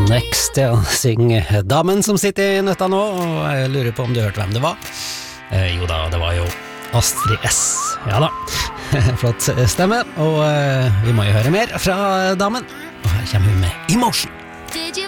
Next, ja, syng damen som sitter I nøtta nå, og jeg lurer på om du hørte hvem det var. Jo da, det var jo Astrid S. Ja da, flott stemme, og vi må jo høre mer fra damen. Og her kommer hun med Emotion. Did you